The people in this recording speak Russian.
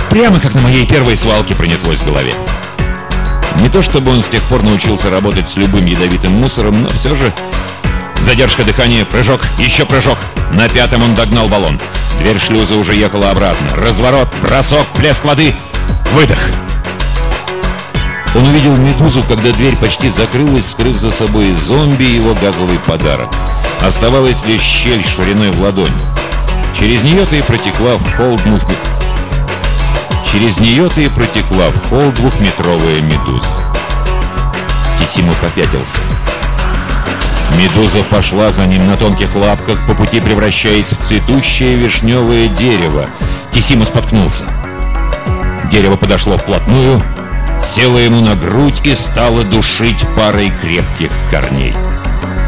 Прямо как на моей первой свалке пронеслось в голове. Не то чтобы он с тех пор научился работать с любым ядовитым мусором, но все же... Задержка дыхания, прыжок, еще прыжок. На пятом он догнал баллон. Дверь шлюза уже ехала обратно. Разворот, бросок, плеск воды. Выдох. Он увидел медузу, когда дверь почти закрылась, скрыв за собой зомби и его газовый подарок. Оставалась лишь щель шириной в ладонь. Через нее-то и протекла в холл двухметровая медуза. Тисимо попятился. Медуза пошла за ним на тонких лапках, по пути превращаясь в цветущее вишневое дерево. Тисимо споткнулся. Дерево подошло вплотную, село ему на грудь и стало душить парой крепких корней.